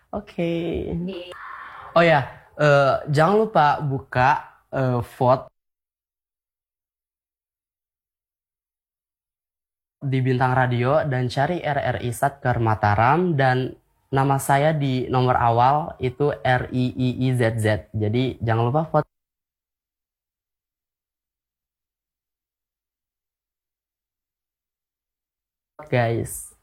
Oke. Oh ya, jangan lupa buka vote di Bintang Radio dan cari RRI Satker Mataram dan nama saya di nomor awal itu RIIIZZ. Jadi jangan lupa vote guys.